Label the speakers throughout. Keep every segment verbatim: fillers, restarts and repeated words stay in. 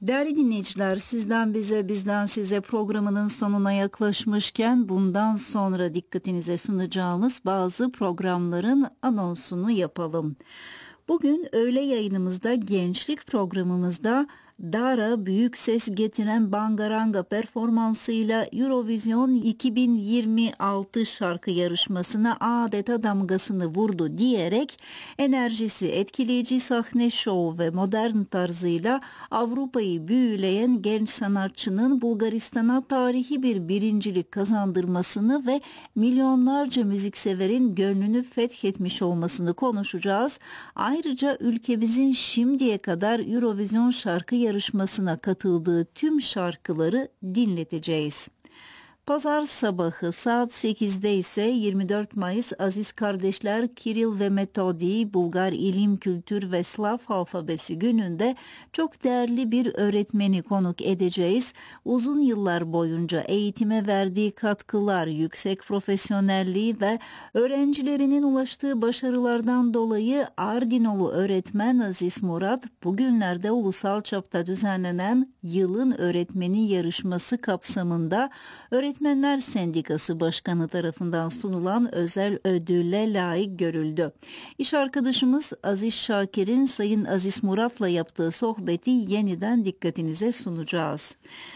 Speaker 1: Değerli dinleyiciler, sizden bize, bizden size programının sonuna yaklaşmışken bundan sonra dikkatinize sunacağımız bazı programların anonsunu yapalım. Bugün öğle yayınımızda, gençlik programımızda Dara büyük ses getiren Bangaranga performansıyla Eurovision iki bin yirmi altı şarkı yarışmasına adeta damgasını vurdu diyerek enerjisi, etkileyici sahne şovu ve modern tarzıyla Avrupa'yı büyüleyen genç sanatçının Bulgaristan'a tarihi bir birincilik kazandırmasını ve milyonlarca müzikseverin gönlünü fethetmiş olmasını konuşacağız. Ayrıca ülkemizin şimdiye kadar Eurovision şarkı yarışmasına katıldığı tüm şarkıları dinleteceğiz. Pazar sabahı saat sekizde ise yirmi dört Mayıs Aziz Kardeşler Kiril ve Metodi Bulgar İlim, Kültür ve Slav Alfabesi gününde çok değerli bir öğretmeni konuk edeceğiz. Uzun yıllar boyunca eğitime verdiği katkılar, yüksek profesyonelliği ve öğrencilerinin ulaştığı başarılardan dolayı Ardinolu öğretmen Aziz Murat, bugünlerde ulusal çapta düzenlenen Yılın Öğretmeni yarışması kapsamında öğretmen Öğretmenler Sendikası Başkanı tarafından sunulan özel ödülle layık görüldü. İş arkadaşımız Aziz Şakir'in Sayın Aziz Murat'la yaptığı sohbeti yeniden dikkatinize sunacağız.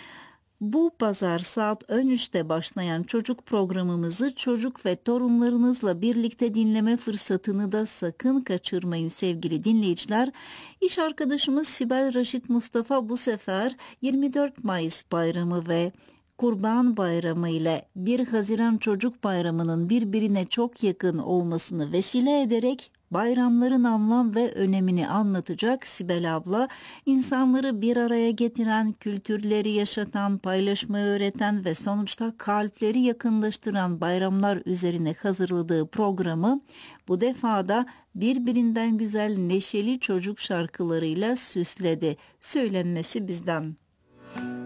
Speaker 1: Bu pazar saat on üçte başlayan çocuk programımızı çocuk ve torunlarınızla birlikte dinleme fırsatını da sakın kaçırmayın sevgili dinleyiciler. İş arkadaşımız Sibel Raşit Mustafa bu sefer yirmi dört Mayıs bayramı ve Kurban Bayramı ile bir Haziran Çocuk Bayramı'nın birbirine çok yakın olmasını vesile ederek bayramların anlam ve önemini anlatacak Sibel abla, insanları bir araya getiren, kültürleri yaşatan, paylaşmayı öğreten ve sonuçta kalpleri yakınlaştıran bayramlar üzerine hazırladığı programı bu defada birbirinden güzel neşeli çocuk şarkılarıyla süsledi. Söylenmesi bizden.